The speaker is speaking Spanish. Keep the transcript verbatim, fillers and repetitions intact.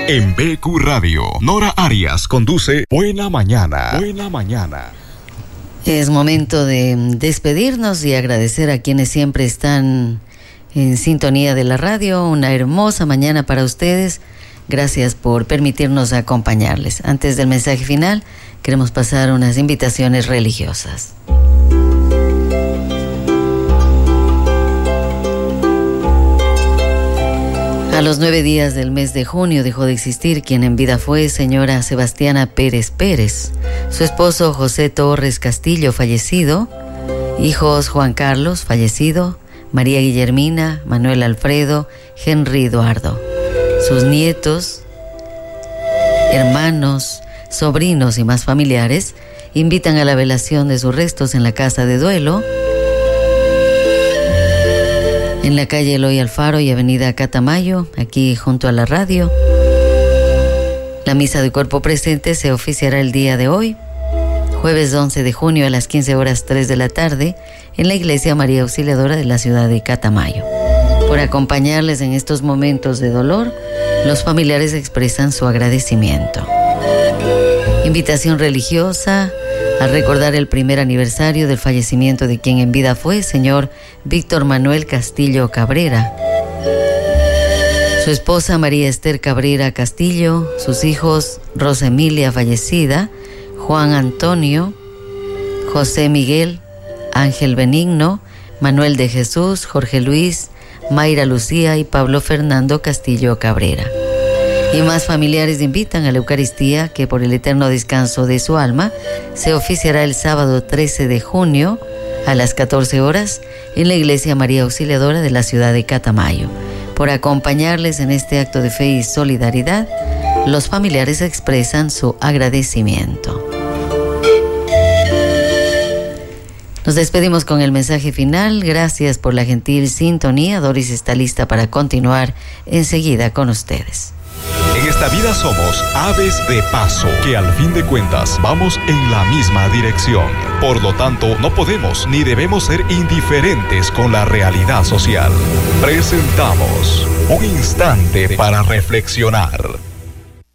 En B Q Radio, Nora Arias conduce Buena Mañana. Buena Mañana. Es momento de despedirnos y agradecer a quienes siempre están en sintonía de la radio. Una hermosa mañana para ustedes. Gracias por permitirnos acompañarles. Antes del mensaje final, queremos pasar unas invitaciones religiosas. A los nueve días del mes de junio dejó de existir quien en vida fue señora Sebastiana Pérez Pérez, su esposo José Torres Castillo, fallecido, hijos Juan Carlos, fallecido, María Guillermina, Manuel Alfredo, Henry Eduardo, sus nietos, hermanos, sobrinos y más familiares invitan a la velación de sus restos en la casa de duelo, en la calle Eloy Alfaro y avenida Catamayo, aquí junto a la radio. La misa de cuerpo presente se oficiará el día de hoy, jueves once de junio a las quince horas tres de la tarde, en la iglesia María Auxiliadora de la ciudad de Catamayo. Por acompañarles en estos momentos de dolor, los familiares expresan su agradecimiento. Invitación religiosa a recordar el primer aniversario del fallecimiento de quien en vida fue señor Víctor Manuel Castillo Cabrera, su esposa María Esther Cabrera Castillo, sus hijos Rosa Emilia fallecida, Juan Antonio, José Miguel, Ángel Benigno, Manuel de Jesús, Jorge Luis, Mayra Lucía y Pablo Fernando Castillo Cabrera. Y más familiares invitan a la Eucaristía que por el eterno descanso de su alma se oficiará el sábado trece de junio a las catorce horas en la iglesia María Auxiliadora de la ciudad de Catamayo. Por acompañarles en este acto de fe y solidaridad, los familiares expresan su agradecimiento. Nos despedimos con el mensaje final. Gracias por la gentil sintonía. Doris está lista para continuar enseguida con ustedes. En esta vida somos aves de paso, que al fin de cuentas vamos en la misma dirección. Por lo tanto, no podemos ni debemos ser indiferentes con la realidad social. Presentamos Un Instante para Reflexionar.